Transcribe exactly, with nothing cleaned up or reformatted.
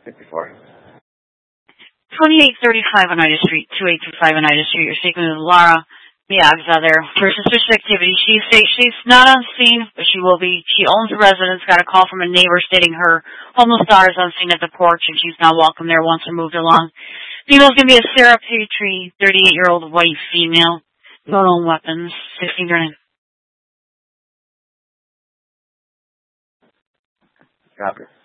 fifty-four. twenty-eight thirty-five Oneida Street, twenty-eight thirty-five Oneida Street. You're speaking with Laura Miagza there for suspicious activity. She say she's not on scene, but she will be. She owns the residence. Got a call from a neighbor stating her homeless daughter's on scene at the porch, and she's now welcome there once we're moved along. Female's going to be a Sarah Petrie, thirty-eight-year-old white female. Photo and weapons, sixteen grand. Copy.